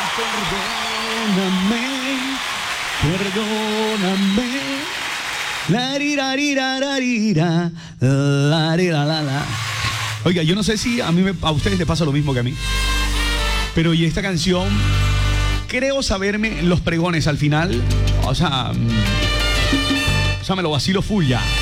Perdóname. Larirariraririra, lariralala. Oiga, yo no sé si a ustedes les pasa lo mismo que a mí. Pero y esta canción, creo saberme los pregones al final. O sea, me lo vacilo full ya.